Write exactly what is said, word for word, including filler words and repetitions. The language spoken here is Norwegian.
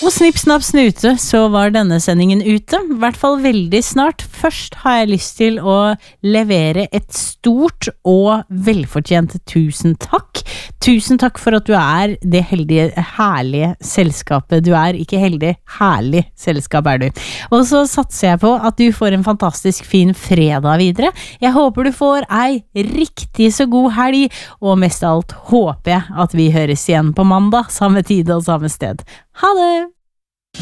Og snipp, snapp, snute, så var denne sendingen ute. I hvert fall veldig snart. Først har jeg lyst til å levere et stort og velfortjent tusen takk. Tusen takk for at du er det heldige, herlige selskapet du er. Ikke heldig, herlig selskap er du. Og så satser jeg på at du får en fantastisk fin fredag videre. Jeg håper du får ei riktig så god helg, og mest av alt håper jeg at vi høres igjen på mandag, samme tid og samme sted. Ha det!